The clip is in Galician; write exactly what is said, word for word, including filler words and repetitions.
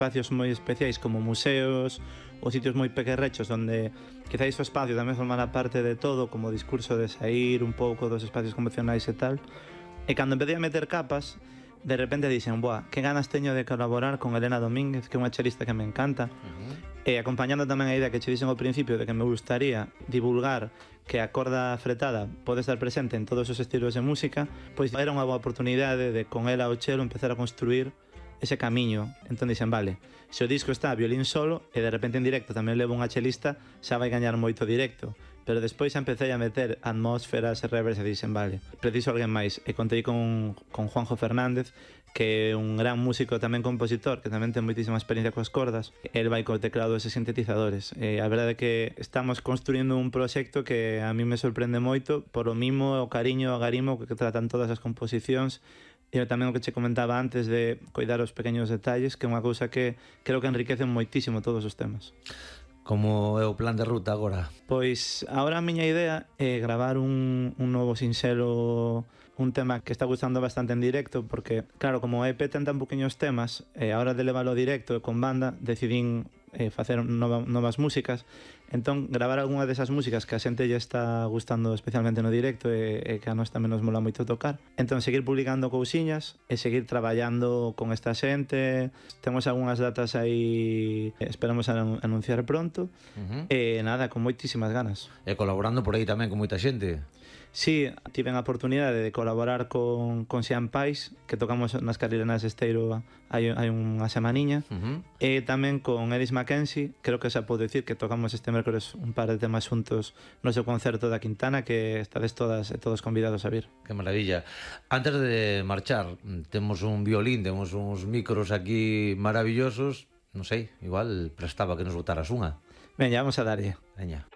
Espacios moi especiais como museos ou sitios moi pequerrechos onde quizáis o espacio tamén formara parte de todo, como o discurso de sair un pouco dos espacios convencionais e tal. E cando empecé a meter capas, de repente dixen, boa, que ganas teño de colaborar con Elena Domínguez, que é unha chelista que me encanta. Uh-huh. E acompañando tamén a idea que che dixen ao principio de que me gustaría divulgar que a corda fretada pode estar presente en todos os estilos de música, pois era unha boa oportunidade de con ela ao chelo empezar a construir ese camiño. Entón dixen, vale, se o disco está a violín solo e de repente en directo tamén levo unha chelista, xa vai gañar moito directo. Pero despois xa empecé a meter atmósferas e reverbs e dixen, vale, preciso alguén máis. E contei con, con Juanjo Fernández, que é un gran músico tamén compositor, que tamén ten moitísima experiencia coas cordas. El vai co teclado e sintetizadores. E a verdade é que estamos construindo un proxecto que a mí me sorprende moito por o mimo, o cariño, o agarimo que tratan todas as composicións. E tamén o que che comentaba antes de coidar os pequeños detalles, que é unha cousa que creo que enriquecen moitísimo todos os temas. Como é o plan de ruta agora? Pois agora a miña idea é gravar un, un novo sinxelo, un tema que está gustando bastante en directo, porque claro, como o E P ten tan poqueños temas, e a hora de leválo directo con banda decidín eh, facer nova, novas músicas. Entón, gravar algunha desas músicas que a xente lle está gustando especialmente no directo e, e que a nós tamén nos mola moito tocar. Entón, seguir publicando cousiñas e seguir traballando con esta xente. Temos algunhas datas aí, esperamos anunciar pronto. Uh-huh. E nada, con moitísimas ganas. E colaborando por aí tamén con moita xente. Sí, tiven a oportunidade de colaborar con, con Xian Pais, que tocamos nas Carlilenas Esteiro hai, hai unha semaniña. Uh-huh. E tamén con Elis Mackenzie, creo que xa podo dicir que tocamos este mércores un par de temas xuntos no seu concerto da Quintana, que estades todas e todos convidados a vir. Que maravilla. Antes de marchar, temos un violín, temos uns micros aquí maravillosos, non sei, igual prestaba que nos botaras unha. Veña, vamos a darlle. Veña.